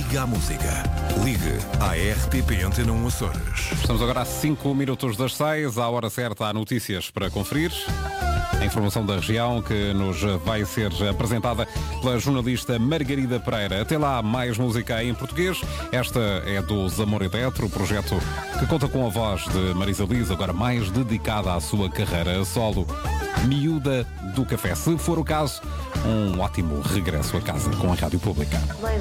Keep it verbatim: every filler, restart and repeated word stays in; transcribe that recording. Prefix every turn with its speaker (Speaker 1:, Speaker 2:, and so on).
Speaker 1: Liga à música. Ligue à R T P Antena um Açores.
Speaker 2: Estamos agora a cinco minutos das seis. À hora certa há notícias para conferir. A informação da região que nos vai ser apresentada pela jornalista Margarida Pereira. Até lá, mais música em português. Esta é do Zamor e Teatro, o projeto que conta com a voz de Marisa Liz, agora mais dedicada à sua carreira a solo. Miúda do Café. Se for o caso, um ótimo regresso a casa com a Rádio Pública.